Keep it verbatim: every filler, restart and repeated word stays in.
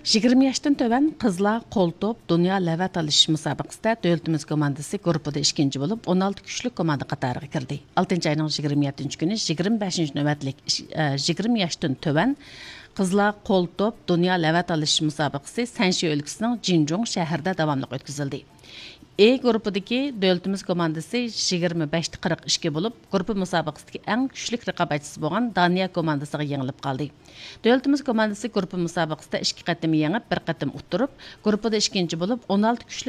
yigirma yoshdan töven qizlar qo'l to'p dunyo lavat olish musobaqasida davlatimiz komandasi guruhida ikkinchi bo'lib o'n olti kuchli komanda qatoriga kirdi. oltinchi oyning yigirma yettinchi kuni yigirma beshinchi navbatlik yigirma yoshdan töven qizlar qo'l to'p dunyo lavat olish musobaqasi Sanshi o'lkasining Jinjong shahrida davomli o'tkazildi. E guruhidagi davlatimiz komandasi yigirma beshta qirq ikki bo'lib, guruh musobaqasidagi eng kuchli raqobatchisi bo'lgan Daniya komandasiga yengilib qoldi. Davlatimiz komandasi guruh musobaqasida ikki qatim yengib, bir qatim uttirib, guruhida ikkinchi bo'lib o'n olti kuchli